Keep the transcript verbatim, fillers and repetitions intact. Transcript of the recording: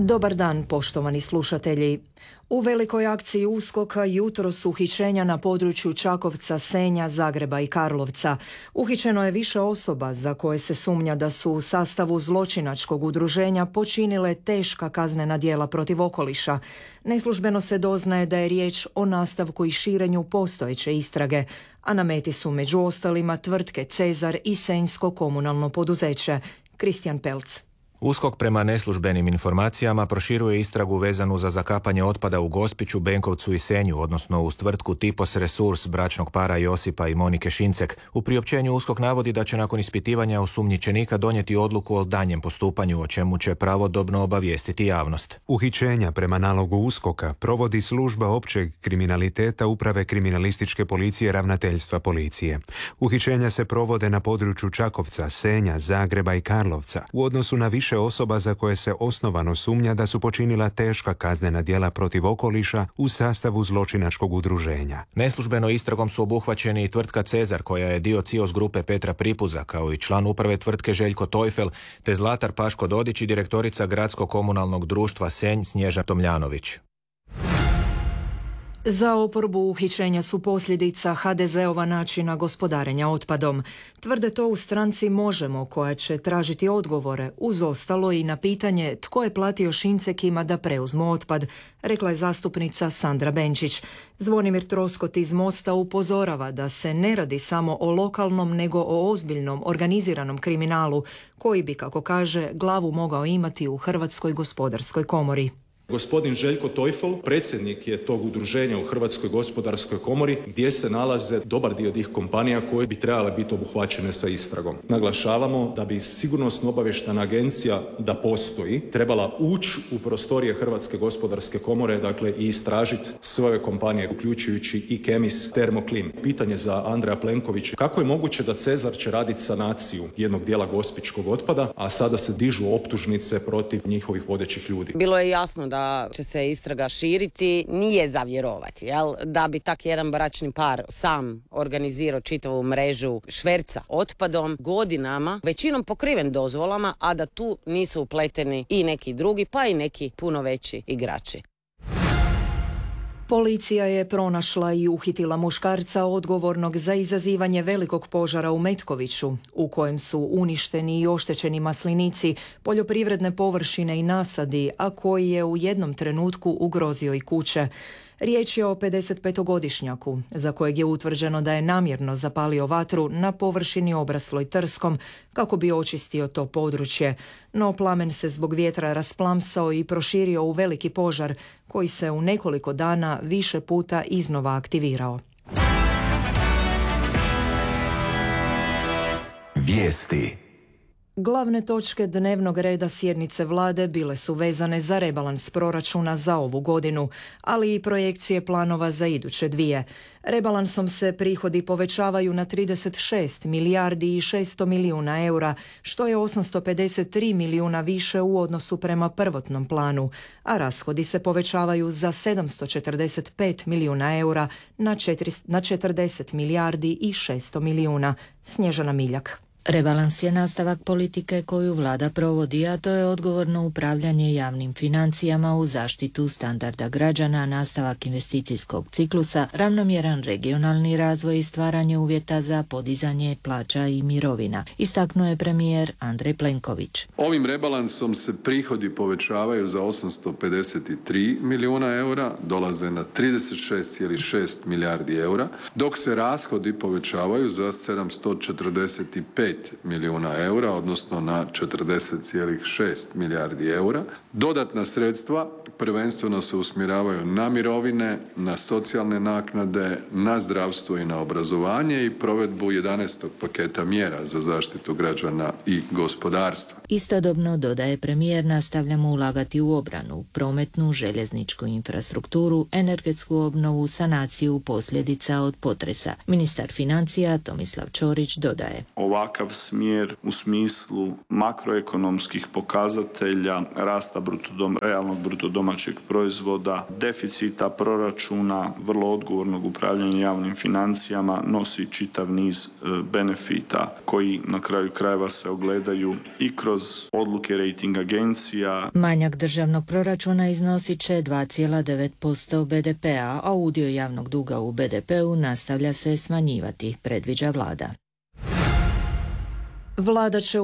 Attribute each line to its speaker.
Speaker 1: Dobar dan, poštovani slušatelji. U velikoj akciji USKOK-a jutros su uhićenja na području Čakovca, Senja, Zagreba i Karlovca. Uhićeno je više osoba za koje se sumnja da su u sastavu zločinačkog udruženja počinile teška kaznena djela protiv okoliša. Neslužbeno se doznaje da je riječ o nastavku i širenju postojeće istrage, a na meti su među ostalima tvrtke Cezar i Senjsko komunalno poduzeće. Kristijan Pelc.
Speaker 2: USKOK prema neslužbenim informacijama proširuje istragu vezanu za zakapanje otpada u Gospiću, Benkovcu i Senju, odnosno uz tvrtku Tipos Resurs bračnog para Josipa i Monike Šincek. U priopćenju USKOK navodi da će nakon ispitivanja osumnjičenika donijeti odluku o danjem postupanju, o čemu će pravodobno obavijestiti javnost.
Speaker 3: Uhićenja prema nalogu USKOK-a provodi služba općeg kriminaliteta Uprave kriminalističke policije Ravnateljstva policije. Uhićenja se provode na području Čakovca, Senja, Zagreba i Karlovca u odnosu na više osoba za koje se osnovano sumnja da su počinila teška kaznena djela protiv okoliša u sastavu zločinačkog udruženja.
Speaker 2: Neslužbeno istragom su obuhvaćeni i tvrtka Cezar, koja je dio Cios grupe Petra Pripuza, kao i član uprave tvrtke Željko Tojfel, te Zlatar Paško Dodić i direktorica Gradskog komunalnog društva Senj Snježa Tomljanović.
Speaker 1: Za oporbu uhićenja su posljedica ha de zeova načina gospodarenja otpadom. Tvrde to u stranci Možemo, koja će tražiti odgovore, uz ostalo i na pitanje tko je platio Šincekima da preuzmu otpad, rekla je zastupnica Sandra Benčić. Zvonimir Troskot iz Mosta upozorava da se ne radi samo o lokalnom, nego o ozbiljnom, organiziranom kriminalu, koji bi, kako kaže, glavu mogao imati u Hrvatskoj gospodarskoj komori.
Speaker 4: Gospodin Željko Tojfel, predsjednik je tog udruženja u Hrvatskoj gospodarskoj komori, gdje se nalaze dobar dio tih kompanija koje bi trebale biti obuhvaćene sa istragom. Naglašavamo da bi sigurnosno obavještajna agencija, da postoji, trebala ući u prostorije Hrvatske gospodarske komore, dakle i istražiti sve ove kompanije, uključujući i Kemis, Termoklin. Pitanje za Andreja Plenkovića: kako je moguće da Cezar će raditi sanaciju jednog dijela gospićkog otpada, a sada se dižu optužnice protiv njihovih vodećih ljudi?
Speaker 5: Bilo je jasno da će se istraga širiti, nije za vjerovati, jel? Da bi tak jedan bračni par sam organizirao čitavu mrežu šverca otpadom godinama, većinom pokriven dozvolama, a da tu nisu upleteni i neki drugi, pa i neki puno veći igrači.
Speaker 1: Policija je pronašla i uhitila muškarca odgovornog za izazivanje velikog požara u Metkoviću, u kojem su uništeni i oštećeni maslinici, poljoprivredne površine i nasadi, a koji je u jednom trenutku ugrozio i kuće. Riječ je o pedesetpetogodišnjaku, za kojeg je utvrđeno da je namjerno zapalio vatru na površini obrasloj trskom kako bi očistio to područje, no plamen se zbog vjetra rasplamsao i proširio u veliki požar koji se u nekoliko dana više puta iznova aktivirao.
Speaker 6: Vijesti.
Speaker 1: Glavne točke dnevnog reda sjednice vlade bile su vezane za rebalans proračuna za ovu godinu, ali i projekcije planova za iduće dvije. Rebalansom se prihodi povećavaju na trideset šest milijardi i šesto milijuna eura, što je osamsto pedeset tri milijuna više u odnosu prema prvotnom planu, a rashodi se povećavaju za sedamsto četrdeset pet milijuna eura na četrdeset milijardi i šesto milijuna. Snježana Miljak.
Speaker 7: Rebalans je nastavak politike koju vlada provodi, a to je odgovorno upravljanje javnim financijama u zaštitu standarda građana, nastavak investicijskog ciklusa, ravnomjeran regionalni razvoj i stvaranje uvjeta za podizanje plaća i mirovina, istaknuo je premijer Andrej Plenković.
Speaker 8: Ovim rebalansom se prihodi povećavaju za osamsto pedeset tri milijuna eura, dolaze na trideset šest zarez šest milijardi eura, dok se rashodi povećavaju za sedamsto četrdeset pet milijuna eura, odnosno na četrdeset zarez šest milijardi eura. Dodatna sredstva prvenstveno se usmjeravaju na mirovine, na socijalne naknade, na zdravstvo i na obrazovanje i provedbu jedanaestog paketa mjera za zaštitu građana i gospodarstva.
Speaker 7: Istodobno, dodaje premijer, nastavljamo ulagati u obranu, prometnu, željezničku infrastrukturu, energetsku obnovu, sanaciju posljedica od potresa. Ministar financija Tomislav Ćorić dodaje:
Speaker 9: Ovakav
Speaker 6: takav smjer u smislu makroekonomskih pokazatelja, rasta bruto dom, realnog bruto domaćeg proizvoda, deficita proračuna, vrlo odgovornog upravljanja javnim financijama nosi čitav niz benefita koji na kraju krajeva se ogledaju i kroz odluke rating agencija.
Speaker 7: Manjak državnog proračuna iznosit će dva zarez devet posto be de pea, a udio javnog duga u be de peu nastavlja se smanjivati, predviđa vlada.
Speaker 1: Vlada će